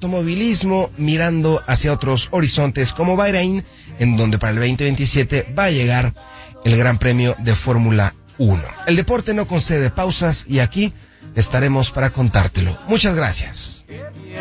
automovilismo mirando hacia otros horizontes como Bahrein, en donde para el 2027 va a llegar el Gran Premio de Fórmula 1. El deporte no concede pausas y aquí estaremos para contártelo. Muchas gracias.